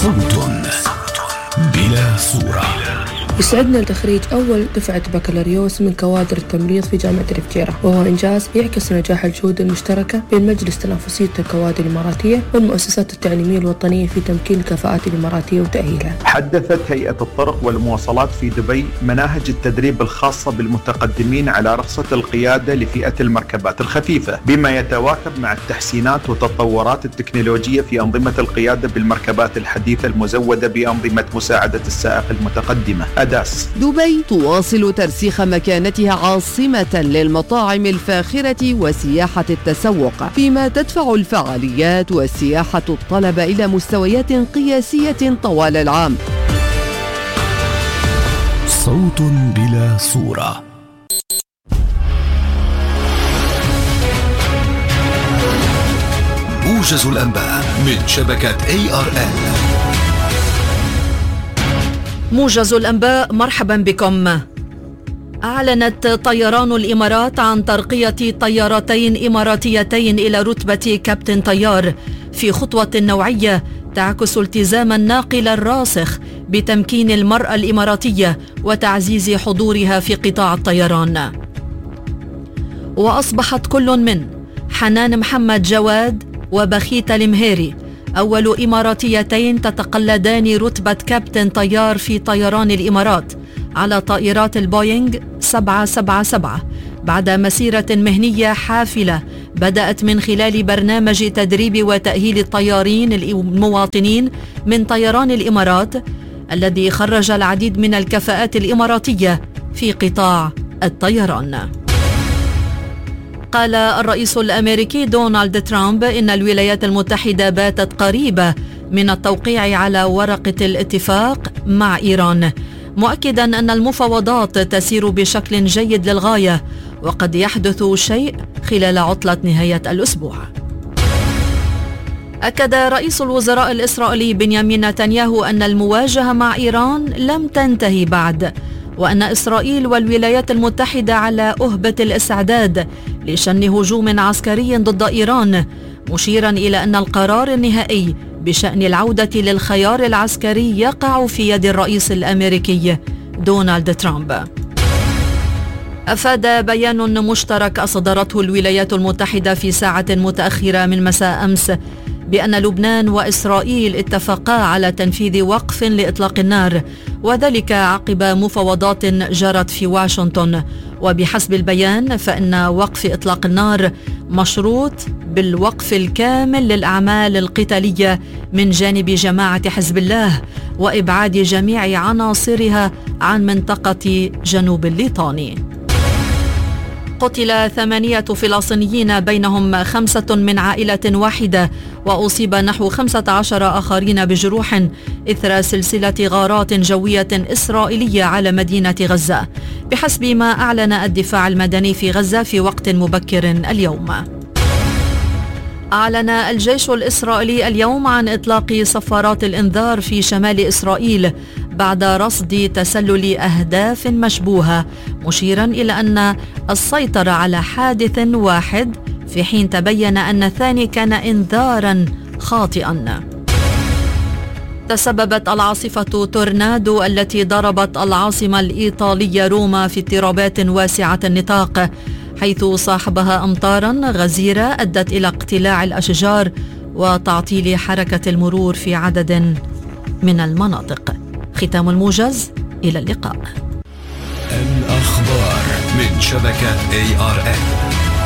صوت بلا صورة. يسعدنا تخريج أول دفعة بكالوريوس من كوادر التمريض في جامعة الفجيرة، وهو إنجاز يعكس نجاح الجهود المشتركة بين مجلس تنافسية الكوادر الإماراتية والمؤسسات التعليمية الوطنية في تمكين الكفاءات الإماراتية وتأهيلها. حدثت هيئة الطرق والمواصلات في دبي مناهج التدريب الخاصة بالمتقدمين على رخصة القيادة لفئة المركبات الخفيفة، بما يتواكب مع التحسينات والتطورات التكنولوجية في أنظمة القيادة بالمركبات الحديثة المزودة بأنظمة مساعدة السائق المتقدمة. دبي تواصل ترسيخ مكانتها عاصمة للمطاعم الفاخرة وسياحة التسوق، فيما تدفع الفعاليات والسياحة الطلب إلى مستويات قياسية طوال العام. صوت بلا صورة. موجز الأنباء من شبكة ARN. موجز الأنباء، مرحبا بكم. أعلنت طيران الإمارات عن ترقية طيارتين إماراتيتين إلى رتبة كابتن طيار في خطوة نوعية تعكس التزام الناقل الراسخ بتمكين المرأة الإماراتية وتعزيز حضورها في قطاع الطيران. وأصبحت كل من حنان محمد جواد وبخيت المهيري أول إماراتيتين تتقلدان رتبة كابتن طيار في طيران الإمارات على طائرات البوينغ 777 بعد مسيرة مهنية حافلة بدأت من خلال برنامج تدريب وتأهيل الطيارين المواطنين من طيران الإمارات الذي خرج العديد من الكفاءات الإماراتية في قطاع الطيران. قال الرئيس الأمريكي دونالد ترامب إن الولايات المتحدة باتت قريبة من التوقيع على ورقة الاتفاق مع إيران، مؤكدا أن المفاوضات تسير بشكل جيد للغاية وقد يحدث شيء خلال عطلة نهاية الأسبوع. أكد رئيس الوزراء الإسرائيلي بنيامين نتنياهو أن المواجهة مع إيران لم تنتهي بعد، وأن إسرائيل والولايات المتحدة على أهبة الاستعداد لشن هجوم عسكري ضد إيران، مشيرا إلى أن القرار النهائي بشأن العودة للخيار العسكري يقع في يد الرئيس الأمريكي دونالد ترامب. أفاد بيان مشترك أصدرته الولايات المتحدة في ساعة متأخرة من مساء أمس بأن لبنان وإسرائيل اتفقا على تنفيذ وقف لإطلاق النار، وذلك عقب مفاوضات جرت في واشنطن. وبحسب البيان فإن وقف إطلاق النار مشروط بالوقف الكامل للأعمال القتالية من جانب جماعة حزب الله وإبعاد جميع عناصرها عن منطقة جنوب الليطاني. قتل 8 فلسطينيين بينهم 5 من عائلة واحدة، وأصيب نحو 15 آخرين بجروح إثر سلسلة غارات جوية إسرائيلية على مدينة غزة، بحسب ما أعلن الدفاع المدني في غزة في وقت مبكر اليوم. أعلن الجيش الإسرائيلي اليوم عن إطلاق صفارات الإنذار في شمال إسرائيل بعد رصد تسلل أهداف مشبوهة، مشيرا إلى أن السيطرة على حادث واحد في حين تبين أن الثاني كان إنذارا خاطئا. تسببت العاصفة تورنادو التي ضربت العاصمة الإيطالية روما في اضطرابات واسعة النطاق، حيث صاحبها أمطارا غزيرة أدت إلى اقتلاع الأشجار وتعطيل حركة المرور في عدد من المناطق. ختام الموجز، إلى اللقاء. الأخبار من شبكة ARN.